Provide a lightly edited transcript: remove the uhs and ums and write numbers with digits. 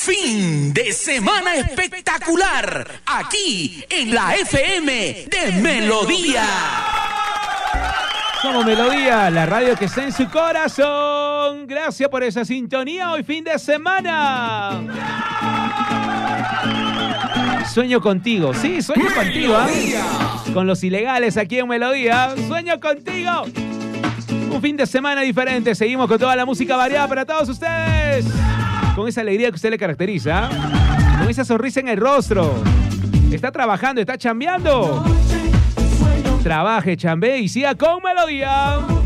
Fin de semana espectacular, aquí en la FM de Melodía. Somos Melodía, la radio que está en su corazón. Gracias por esa sintonía hoy fin de semana. Sueño contigo, sí, sueño contigo, ¿eh? Con los ilegales aquí en Melodía. Sueño contigo. Un fin de semana diferente. Seguimos con toda la música variada para todos ustedes. Con esa alegría que usted le caracteriza. Con esa sonrisa en el rostro. Está trabajando, está chambeando. Trabaje, chambee y siga con Melodía.